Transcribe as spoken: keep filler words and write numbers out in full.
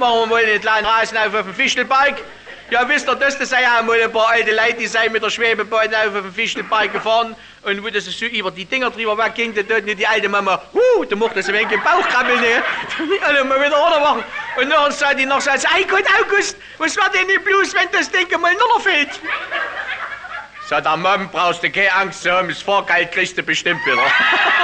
Machen wir mal einen kleinen Rasen auf auf dem Fichtelberg. Ja, wisst ihr, das, das sind ja mal ein paar alte Leute, die sind mit der Schwebebahn auf auf dem Fichtelberg gefahren. Und wo das so über die Dinger drüber wegging, da tut die alte Mama, huh, da macht das ein wenig im Bauch krabbeln, ne? Also mal wieder runtermachen. Und nachher sagt die noch, sagt, ei Gott, August, was war denn nicht bloß, wenn das Ding mal runterfällt? Sagt der Mann, brauchst du keine Angst zu haben, das Fahrgeld kriegst du bestimmt wieder.